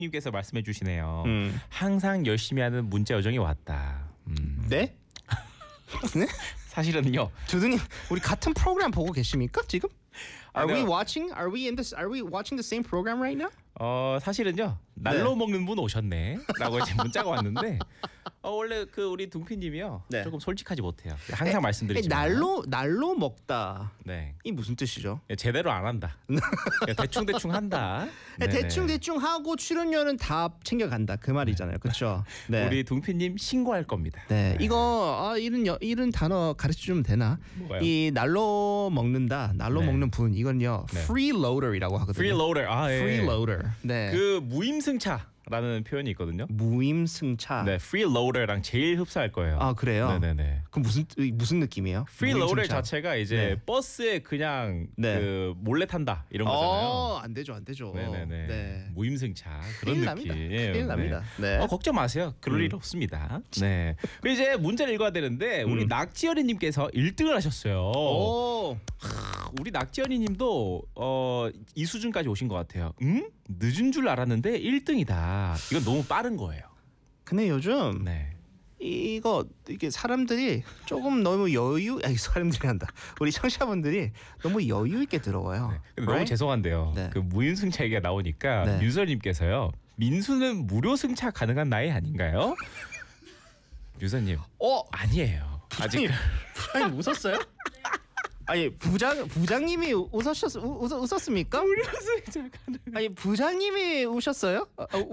님께서 말씀해 주시네요. 항상 열심히 하는 문자 요정이 왔다. 네? 네? 사실은요. 두두님 우리 같은 프로그램 보고 계십니까 지금? 아, Are we 네. watching? Are we watching the same program right now? 사실은요. 날로 먹는 분 오셨네라고 이제 문자가 왔는데 원래 그 우리 둥피님이요. 네. 조금 솔직하지 못해요. 항상 말씀드리지만 날로 먹다. 네. 이 무슨 뜻이죠? 제대로 안 한다. 대충 한다. 네네. 대충 하고 출연료는 다 챙겨간다 그 말이잖아요, 그렇죠? 네. 우리 둥피님 신고할 겁니다. 네, 이거 이런 단어 가르쳐 주면 되나? 뭐가요? 이 날로 먹는다, 날로 네. 먹는 분 이건요 네. freeloader이라고 하거든요. freeloader. 예. freeloader. 네. 그 무임승차라는 표현이 있거든요. 무임승차. 네, freeloader랑 제일 흡사할 거예요. 아 그래요? 네네네. 그 무슨 느낌이에요? freeloader 무임승차. 자체가 이제 네. 버스에 그냥 네. 그 몰래 탄다 이런 거잖아요. 안 되죠. 네네네. 네. 무임승차 그런 큰일 느낌. 납니다. 큰일 납니다. 네. 걱정 마세요. 그럴 일 없습니다. 네. 그리고 이제 문자를 읽어야 되는데 우리 낙지어리님께서 1등을 하셨어요. 오. 우리 낙지어리님도 이 수준까지 오신 것 같아요. 늦은 줄 알았는데 1등이다. 이건 너무 빠른 거예요. 근데 요즘 네. 이게 사람들이 조금 너무 사람들이 한다. 우리 청취자분들이 너무 여유 있게 들어와요. 네. 근데 너무 Right? 죄송한데요. 네. 그 무임승차 얘기가 나오니까 네. 유서님께서요. 민수는 무료 승차 가능한 나이 아닌가요? 유서님. 아니에요. 아직 부장님 웃었어요? 아니 부장님이 웃었습니까? 무료 승차 가능. 아니 부장님이 우셨어요?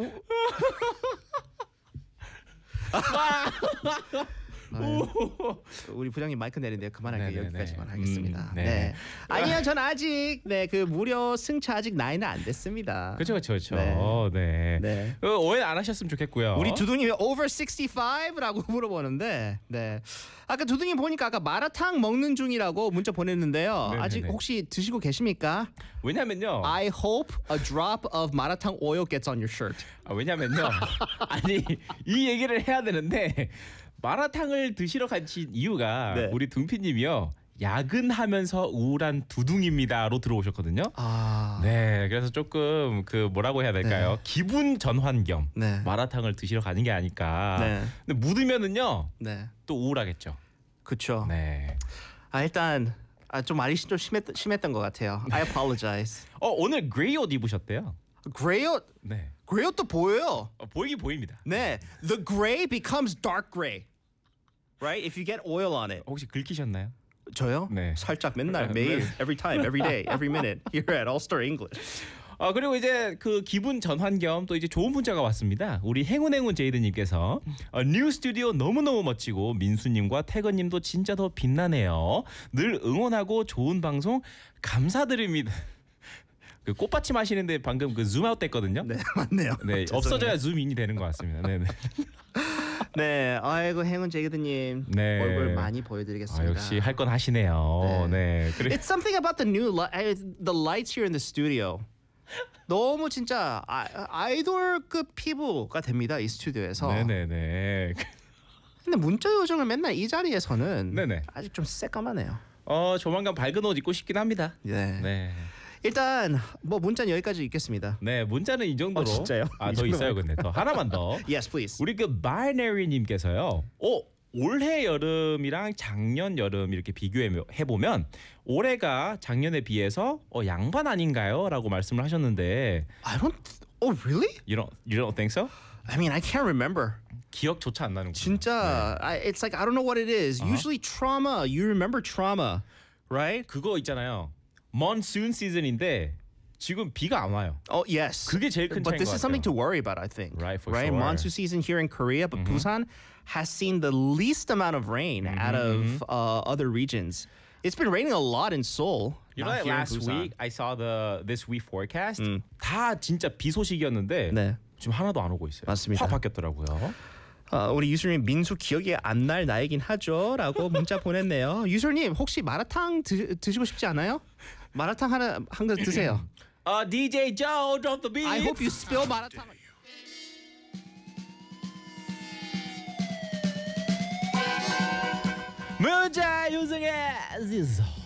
우리 부장님 마이크 내린데 그만할게요. 네네네. 여기까지만 하겠습니다. 네. 네. 아니요, 전 아직 그 무료 승차 아직 나이는 안 됐습니다. 그렇죠. 네. 네. 네. 오해 안 하셨으면 좋겠고요. 우리 두둥님이 over 65라고 물어보는데, 네. 아까 두둥님 보니까 아까 마라탕 먹는 중이라고 문자 보냈는데요. 네네네. 아직 혹시 드시고 계십니까? 왜냐면요. I hope a drop of 마라탕 oil gets on your shirt. 왜냐면요. 아니 이 얘기를 해야 되는데 마라탕을 드시러 가신 이유가 네. 우리 둥피님이요. 야근하면서 우울한 두둥입니다로 들어오셨거든요. 네, 그래서 조금 그 뭐라고 해야 될까요? 네. 기분 전환 겸 네. 마라탕을 드시러 가는 게 아닐까. 네. 근데 묻으면은요 네. 또 우울하겠죠. 그렇죠. 네. 일단 좀 말이 좀 심했던 것 같아요. I apologize. 오늘 그레이 옷 입으셨대요. 그레이 옷, 네. 그레이 옷도 보여요. 보이긴 보입니다. 네, the gray becomes dark gray, right? If you get oil on it. 혹시 긁히셨나요? 저요? 네. 살짝 맨날 매일, every time, every day, every minute here at All Star English. 그리고 이제 그 기분 전환 겸 또 이제 좋은 문자가 왔습니다. 우리 행운 제이드님께서 뉴 스튜디오 너무너무 멋지고 민수님과 태건님도 진짜 더 빛나네요. 늘 응원하고 좋은 방송 감사드립니다. 그 꽃받침 하시는데 방금 그 줌아웃 됐거든요. 네, 맞네요. 네, 죄송해요. 없어져야 줌인이 되는 것 같습니다. 네, 네. 네, 아이고 행운 제이드님 네. 얼굴 많이 보여드리겠습니다. 역시 할 건 하시네요. 네. 그래. It's something about the lights here in the studio. 너무 진짜 아이돌급 피부가 됩니다 이 스튜디오에서. 네네네. 근데 문자 요정은 맨날 이 자리에서는 네네. 아직 좀 새까마네요. 조만간 밝은 옷 입고 싶긴 합니다. 네. 네. 일단 뭐 문자는 여기까지 읽겠습니다. 네, 문자는 이 정도로. 진짜요? 더 이 정도면- 있어요, 근데 더 하나만 더. Yes, please. 우리 그 바이너리님께서요. 올해 여름이랑 작년 여름 이렇게 비교해 보면 올해가 작년에 비해서 양반 아닌가요?라고 말씀을 하셨는데. Oh, really? You don't think so? I mean, I can't remember. 기억조차 안 나는구나. 진짜, it's like I don't know what it is. Usually trauma. You remember trauma, right? 그거 있잖아요. monsoon season인데 지금 비가 안 와요. Oh, yes. 그게 제일 큰 But 차이인 this 것 is something 같아요. to worry about, I think. Right, for right? sure. Monsoon season here in Korea, but Busan has seen the least amount of rain out of other regions. It's been raining a lot in Seoul. You know, not like here in last Busan. week I saw this week forecast. 다 진짜 비 소식이었는데 네. 지금 하나도 안 오고 있어요. 맞습니다. 확 바뀌었더라고요. 우리 유술님 민수 기억이 안 날 나이긴 하죠라고 문자 보냈네요. 유술님 혹시 마라탕 드시고 싶지 않아요? 마라탕 한 그릇 드세요. DJ Joe, drop the beat. I hope you spill 마라탕. 문자 유승의 지소.